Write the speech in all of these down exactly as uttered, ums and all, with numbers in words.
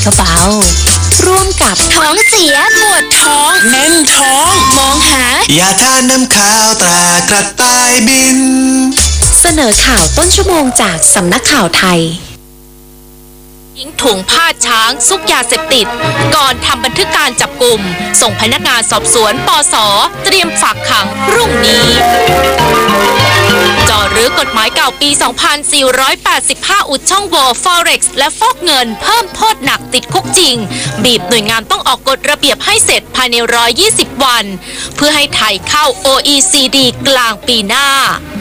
ก็เบาร่วมกับท้องเสียปวดท้องแน่นท้องมองหายาทานน้ำขาวตรากระต่ายบินเสนอข่าวต้นชั่วโมงจากสำนักข่าวไทยทิ้งถุงผ้าช้างซุกยาเสพติดก่อนทำบันทึกการจับกลุ่มส่งพนักงานสอบสวนปส.เตรียมฝากขังพรุ่งนี้จ่อรื้อกฎหมายเก่าปี สองพันสี่ร้อยแปดสิบห้า อุดช่องโหว่ Forex และฟอกเงินเพิ่มโทษหนักติดคุกจริงบีบหน่วยงานต้องออกกฎระเบียบให้เสร็จภายในหนึ่งร้อยยี่สิบวันเพื่อให้ไทยเข้า โอ อี ซี ดี กลางปีหน้า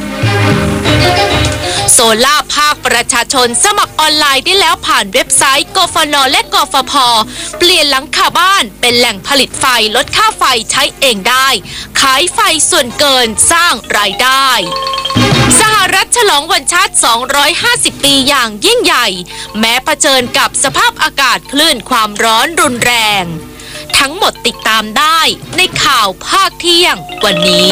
โซล่าภาคประชาชนสมัครออนไลน์ได้แล้วผ่านเว็บไซต์กฟน.และกฟผ.เปลี่ยนหลังคาบ้านเป็นแหล่งผลิตไฟลดค่าไฟใช้เองได้ขายไฟส่วนเกินสร้างรายได้สหรัฐฉลองวันชาติสองร้อยห้าสิบปีอย่างยิ่งใหญ่แม้เผชิญกับสภาพอากาศคลื่นความร้อนรุนแรงทั้งหมดติดตามได้ในข่าวภาคเที่ยงวันนี้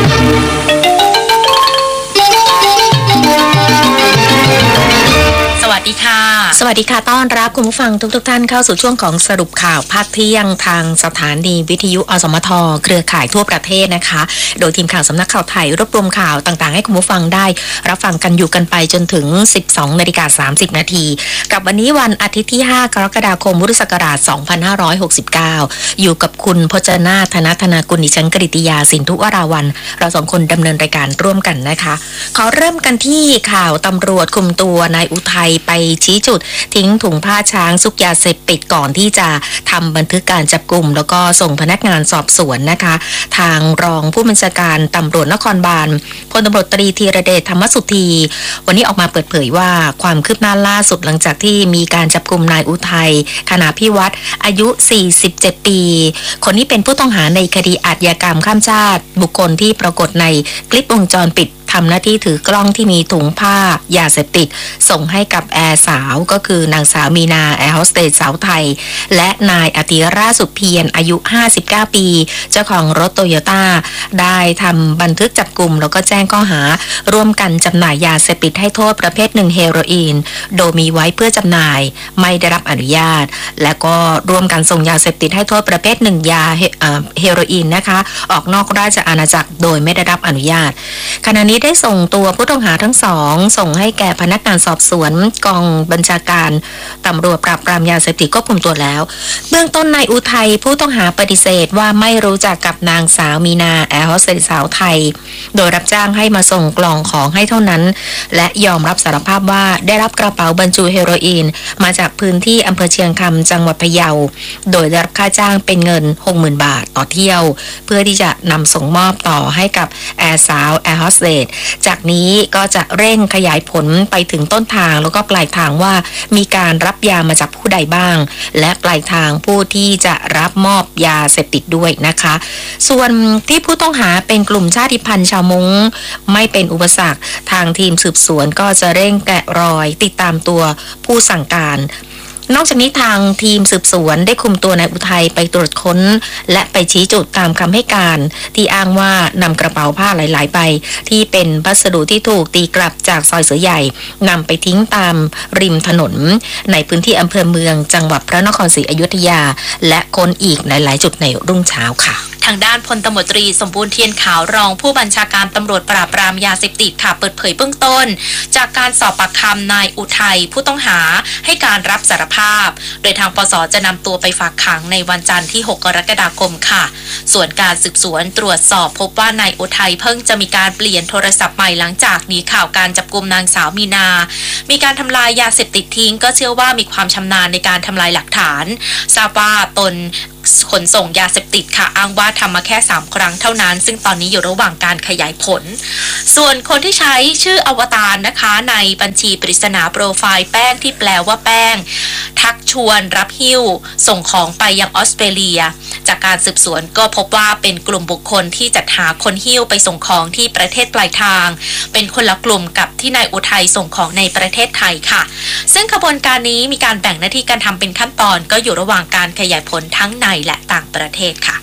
สวัสดีค่ะสวัสดีค่ะต้อนรับคุณผู้ฟังทุกๆ ท่านเข้าสู่ช่วงของสรุปข่าวภาคเที่ยงทางสถานีวิทยุอสมทเครือข่ายทั่วประเทศนะคะโดยทีมข่าวสำนักข่าวไทยรวบรวมข่าวต่างๆให้คุณผู้ฟังได้รับฟังกันอยู่กันไปจนถึง สิบสองนาฬิกาสามสิบนาทีกับวันนี้วันอาทิตย์ที่ห้ากรกฎาคมพุทธศักราชสองพันห้าร้อยหกสิบเก้าอยู่กับคุณพจนาธนธนากุลดิฉันกฤติยาสินทุวราวันเราสองคนดำเนินรายการร่วมกันนะคะขอเริ่มกันที่ข่าวตำรวจคุมตัวนายอุทัยไปชี้จุดทิ้งถุงผ้าช้างซุกยาเสพติดก่อนที่จะทำบันทึกการจับกุมแล้วก็ส่งพนักงานสอบสวนนะคะทางรองผู้บัญชาการตำรวจนครบาลพลตำรวจตรีธีรเดชธรรมสุธีวันนี้ออกมาเปิดเผยว่าความคืบหน้าล่าสุดหลังจากที่มีการจับกุมนายอุทัยคณาพิวัตรอายุสี่สิบเจ็ดปีคนนี้เป็นผู้ต้องหาในคดีอาชญากรรมข้ามชาติบุคคลที่ปรากฏในคลิปวงจรปิดทำหน้าที่ถือกล้องที่มีถุงผ้ายาเสพติดส่งให้กับแอร์สาวก็คือนางสาวมีนาแอร์โฮสเตสสาวไทยและนายอติราสุเพียรอายุห้าสิบเก้าปีเจ้าของรถโตโยต้าได้ทำบันทึกจับกุมแล้วก็แจ้งข้อหาร่วมกันจำหน่ายยาเสพติดให้โทษประเภทหนึ่งเฮโรอีนโดยมีไว้เพื่อจำหน่ายไม่ได้รับอนุญาตและก็ร่วมกันส่งยาเสพติดให้โทษประเภทหนึ่งยาเฮโรอีนนะคะออกนอกราชอาณาจักรโดยไม่ได้รับอนุญาตขณะนี้ได้ส่งตัวผู้ต้องหาทั้งสองส่งให้แก่พนักงานสอบสวนกองบัญชาการตำรวจปราบปรามยาเสพติดควบคุมตัวแล้วเบื้องต้นนายอุทัยผู้ต้องหาปฏิเสธว่าไม่รู้จักกับนางสาวมีนาแอร์โฮสเตสสาวไทยโดยรับจ้างให้มาส่งกล่องของให้เท่านั้นและยอมรับสารภาพว่าได้รับกระเป๋าบรรจุเฮโรอีนมาจากพื้นที่อำเภอเชียงคำจังหวัดพะเยาโดยได้รับค่าจ้างเป็นเงิน หกหมื่น บาทต่อเที่ยวเพื่อที่จะนำส่งมอบต่อให้กับแอร์สาวแอร์โฮสเตสจากนี้ก็จะเร่งขยายผลไปถึงต้นทางแล้วก็ปลายทางว่ามีการรับยามาจากผู้ใดบ้างและปลายทางผู้ที่จะรับมอบยาเสพติดด้วยนะคะส่วนที่ผู้ต้องหาเป็นกลุ่มชาติพันธุ์ชาวมงไม่เป็นอุปสรรคทางทีมสืบสวนก็จะเร่งแกะรอยติดตามตัวผู้สั่งการนอกจากนี้ทางทีมสืบสวนได้คุมตัวนายอุทัยไปตรวจค้นและไปชี้จุดตามคำให้การที่อ้างว่านำกระเป๋าผ้าหลายๆใบที่เป็นพัสดุที่ถูกตีกลับจากซอยเสือใหญ่นำไปทิ้งตามริมถนนในพื้นที่อำเภอเมืองจังหวัดพระนครศรีอยุธยาและค้นอีกหลายๆจุดในรุ่งเช้าค่ะทางด้านพลตำรวจตรีสมบูรณ์เทียนขาวรองผู้บัญชาการตำรวจปราบปรามยาเสพติดค่ะเปิดเผยเบื้องต้นจากการสอบปากคำนายอุทัยผู้ต้องหาให้การรับสารภาพโดยทางปส.จะนำตัวไปฝากขังในวันจันทร์ที่หกกรกฎาคมค่ะส่วนการสืบสวนตรวจสอบพบว่านายอุทัยเพิ่งจะมีการเปลี่ยนโทรศัพท์ใหม่หลังจากหนีข่าวการจับกุมนางสาวมีนามีการทำลายยาเสพติดทิ้งก็เชื่อว่ามีความชำนาญในการทำลายหลักฐานทราบว่าตนขนส่งยาเสพติดค่ะอ้างว่าทำมาแค่สามครั้งเท่านั้นซึ่งตอนนี้อยู่ระหว่างการขยายผลส่วนคนที่ใช้ชื่ออวตารนะคะในบัญชีปริศนาโปรไฟล์แป้งที่แปลว่าแป้งทักชวนรับหิ้วส่งของไปยังออสเตรเลียจากการสืบสวนก็พบว่าเป็นกลุ่มบุคคลที่จัดหาคนหิ้วไปส่งของที่ประเทศปลายทางเป็นคนละกลุ่มกับที่นายอุทัยส่งของในประเทศไทยค่ะซึ่งขบวนการนี้มีการแบ่งหน้าที่การทำเป็นขั้นตอนก็อยู่ระหว่างการขยายผลทั้งในและต่างประเทศค่ะ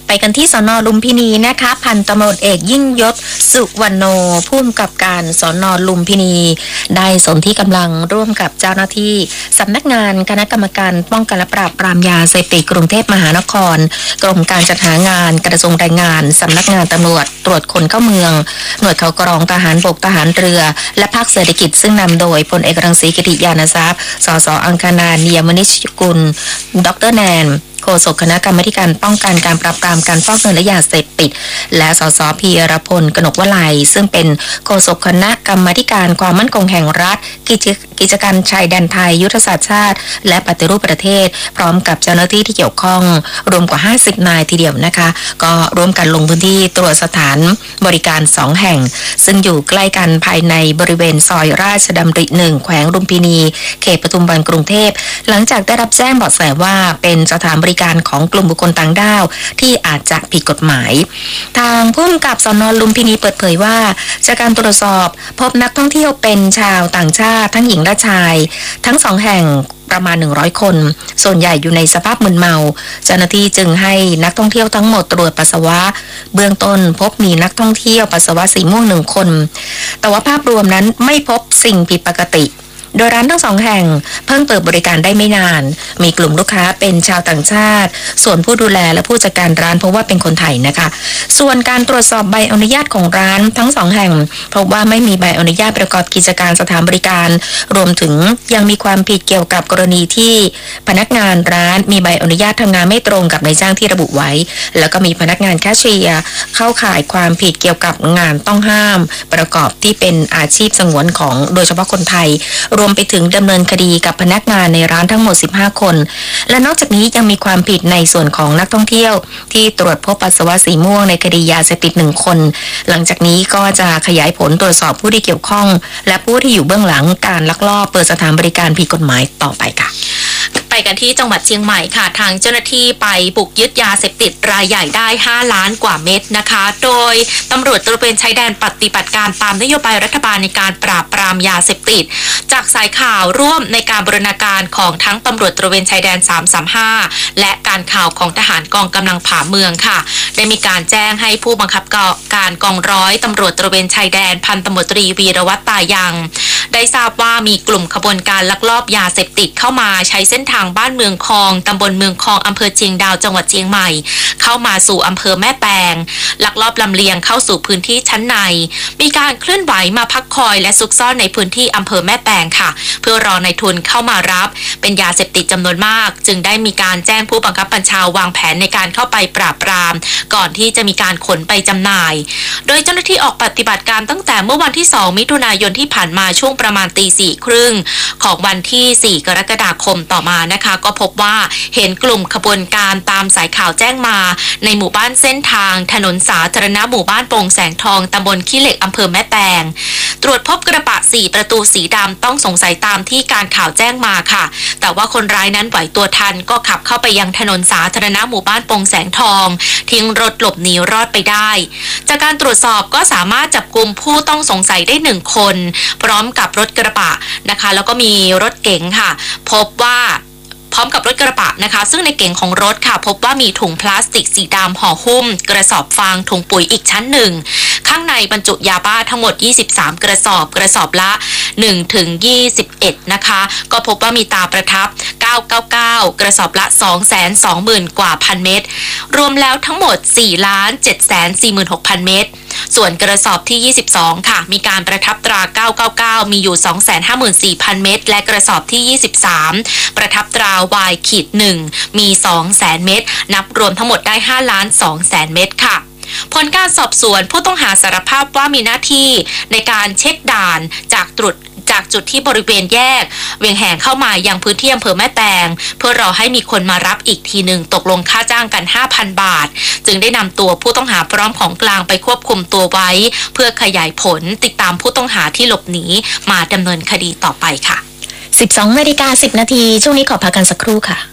ไปกันที่สน.ลุมพินีนะคะพันตำรวจเอกยิ่งยศสุวรรณโนผู้กำกับการสน.ลุมพินีได้สนที่กำลังร่วมกับเจ้าหน้าที่สำนักงานคณะกรรมการป้องกันและปราบปรามยาเสพติดกรุงเทพมหานครกรมการจัดหางานกระทรวงแรงงานสำนักงานตำรวจตรวจคนเข้าเมืองหน่วยเขากรองทหารบกทหารเรือและภาคเศรษฐกิจซึ่งนำโดยพลเอกรังสีกิติยานทรัพย์สสอังคณาเนียมนิชกุลดรแนนโฆษกคณะกรรมาการป้องกันการปราบปรามการฟอกเงินและยาเสพติดและสสพีรพลกนกวลัยซึ่งเป็นโฆษกคณะกรรมาการความมั่นคงแห่งรัฐกิจกิจการชายแดนไทยยุทธศาสตร์ชาติและปฏิรูปประเทศพร้อมกับเจ้าหน้าที่ที่เกี่ยวข้องรวมกว่าห้าสิบนายทีเดียวนะคะก็ร่วมกันลงพื้นที่ตรวจสถานบริการสองแห่งซึ่งอยู่ใกล้กันภายในบริเวณซอยราชดำริหนึ่งแขวงลุมพินีเขตปทุมวันกรุงเทพหลังจากได้รับแจ้งเบาะแสว่าเป็นสถานบริการของกลุ่มบุคคลต่างด้าวที่อาจจะผิดกฎหมายทางผู้กำกับสน.ลุมพินีเปิดเผยว่าจากการตรวจสอบพบนักท่องเที่ยวเป็นชาวต่างชาติทั้งหญิงและชายทั้งสองแห่งประมาณหนึ่งร้อยคนส่วนใหญ่อยู่ในสภาพมึนเมาเจ้าหน้าที่จึงให้นักท่องเที่ยวทั้งหมดตรวจปัสสาวะเบื้องต้นพบมีนักท่องเที่ยวปัสสาวะสีม่วงหนึ่งคนแต่ว่าภาพรวมนั้นไม่พบสิ่งผิดปกติโดยร้านทั้งสองแห่งเพิ่งเปิดบริการได้ไม่นานมีกลุ่มลูกค้าเป็นชาวต่างชาติส่วนผู้ดูแลและผู้จัดการร้านเพราะว่าเป็นคนไทยนะคะส่วนการตรวจสอบใบอนุญาตของร้านทั้งสองแห่งพบว่าไม่มีใบอนุญาตประกอบกิจการสถานบริการรวมถึงยังมีความผิดเกี่ยวกับกรณีที่พนักงานร้านมีใบอนุญาตทำงานไม่ตรงกับนายจ้างที่ระบุไว้แล้วก็มีพนักงานแคชเชียร์เข้าข่ายความผิดเกี่ยวกับงานต้องห้ามประกอบที่เป็นอาชีพสงวนของโดยเฉพาะคนไทยรวมไปถึงดำเนินคดีกับพนักงานในร้านทั้งหมดสิบห้าคนและนอกจากนี้ยังมีความผิดในส่วนของนักท่องเที่ยวที่ตรวจพบปัสสาวะสีม่วงในคดียาเสพติดหนึ่งคนหลังจากนี้ก็จะขยายผลตรวจสอบผู้ที่เกี่ยวข้องและผู้ที่อยู่เบื้องหลังการลักลอบเปิดสถานบริการผิดกฎหมายต่อไปค่ะไปกันที่จังหวัดเชียงใหม่ค่ะทางเจ้าหน้าที่ไปบุกยึดยาเสพติดรายใหญ่ได้ห้าล้านกว่าเม็ดนะคะโดยตำรวจตระเวนชายแดนปฏิบัติการตามนโยบายรัฐบาลในการปราบปรามยาเสพติดจากสายข่าวร่วมในการบูรณาการของทั้งตำรวจตระเวนชายแดนสามสามห้าและการข่าวของทหารกองกำลังผาเมืองค่ะได้มีการแจ้งให้ผู้บังคับการกองร้อยตำรวจตระเวนชายแดนพันตำรวจตรีวีรวัฒน์ตายังได้ทราบว่ามีกลุ่มขบวนการลักลอบยาเสพติดเข้ามาใช้เส้นทางบ้านเมืองคองตำบลเมืองคองอำเภอเชียงดาวจังหวัดเชียงใหม่เข้ามาสู่อำเภอแม่แตงลักลอบลำเลียงเข้าสู่พื้นที่ชั้นในมีการเคลื่อนไหวมาพักคอยและซุกซ่อนในพื้นที่อำเภอแม่แตงค่ะเพื่อรอนายทุนเข้ามารับเป็นยาเสพติดจำนวนมากจึงได้มีการแจ้งผู้บังคับบัญชาวางแผนในการเข้าไปปราบปรามก่อนที่จะมีการขนไปจำหน่ายโดยเจ้าหน้าที่ออกปฏิบัติการตั้งแต่เมื่อวันที่สองมิถุนายนที่ผ่านมาช่วงประมาณตีสี่ครึ่งของวันที่สี่กรกฎาคมต่อมานะคะก็พบว่าเห็นกลุ่มขบวนการตามสายข่าวแจ้งมาในหมู่บ้านเส้นทางถนนสาธารณะหมู่บ้านโป่งแสงทองตำบลขี้เหล็กอำเภอแม่แตงตรวจพบกระบะสี่ประตูสีดำต้องสงสัยตามที่การข่าวแจ้งมาค่ะแต่ว่าคนร้ายนั้นไหวตัวทันก็ขับเข้าไปยังถนนสาธารณะหมู่บ้านโป่งแสงทองทิ้งรถหลบหนีรอดไปได้จากการตรวจสอบก็สามารถจับกุมผู้ต้องสงสัยได้หนึ่งคนพร้อมกับรถกระบะนะคะแล้วก็มีรถเก๋งค่ะพบว่าพร้อมกับรถกระบะนะคะซึ่งในเก๋งของรถค่ะพบว่ามีถุงพลาสติกสีดำห่อหุ้มกระสอบฟางถุงปุ๋ยอีกชั้นหนึ่งข้างในบรรจุยาบ้าทั้งหมดยี่สิบสามกระสอบกระสอบละหนึ่งถึงยี่สิบเอ็ดนะคะก็พบว่ามีตาประทับเก้าเก้าเก้ากระสอบละ สองแสนสองหมื่น กว่าพันเม็ดรวมแล้วทั้งหมด สี่ล้านเจ็ดแสนสี่หมื่นหกพัน เม็ดส่วนกระสอบที่ยี่สิบสองค่ะมีการประทับตราเก้าเก้าเก้ามีอยู่ สองแสนห้าหมื่นสี่พัน เม็ดและกระสอบที่ยี่สิบสามประทับตรา Y ขีดหนึ่งมี สองแสน เม็ดนับรวมทั้งหมดได้ ห้าล้านสองแสน เม็ดค่ะผลการสอบสวนผู้ต้องหาสารภาพว่ามีหน้าที่ในการเช็คด่านจากตรวจจากจุดที่บริเวณแยกเวียงแหงเข้ามายังพื้นที่อำเภอแม่แตงเพื่อรอให้มีคนมารับอีกทีหนึ่งตกลงค่าจ้างกัน ห้าพัน บาทจึงได้นำตัวผู้ต้องหาพร้อมของกลางไปควบคุมตัวไว้เพื่อขยายผลติดตามผู้ต้องหาที่หลบหนีมาดำเนินคดีต่อไปค่ะสิบสองนาฬิกาสิบนาทีช่วงนี้ขอพักกันสักครู่ค่ะ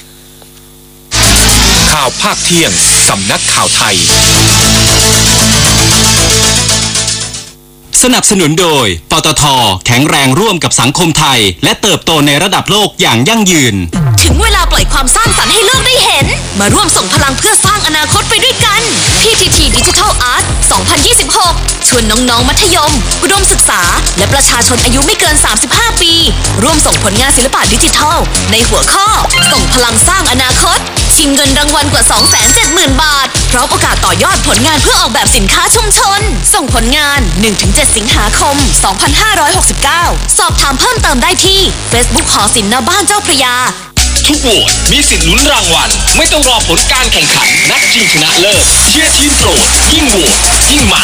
ข่าวภาคเที่ยงสำนักข่าวไทยสนับสนุนโดยปตท.แข็งแรงร่วมกับสังคมไทยและเติบโตในระดับโลกอย่างยั่งยืนถึงเวลาปล่อยความความสร้างสรรค์ให้โลกได้เห็นมาร่วมส่งพลังเพื่อสร้างอนาคตไปด้วยกัน พี ที ที Digital Art สองพันยี่สิบหก ชวนน้องๆมัธยมอุดมศึกษาและประชาชนอายุไม่เกินสามสิบห้าปีร่วมส่งผลงานศิลปะดิจิทัลในหัวข้อส่งพลังสร้างอนาคตชิงเงินรางวัลกว่า สองแสนเจ็ดหมื่น บาทพร้อมโอกาสต่อยอดผลงานเพื่อออกแบบสินค้าชุมชนส่งผลงาน หนึ่งถึงเจ็ด สิงหาคม สองพันห้าร้อยหกสิบเก้า สอบถามเพิ่มเติมได้ที่ Facebook หอศิลป์ณบ้านเจ้าพระยาทุกโหวตมีสิทธิ์ลุ้นรางวัลไม่ต้องรอผลการแข่งขันนัดชิงชนะเลิศเชียร์ทีมโปรดยิ่งโหวตยิ่งมัน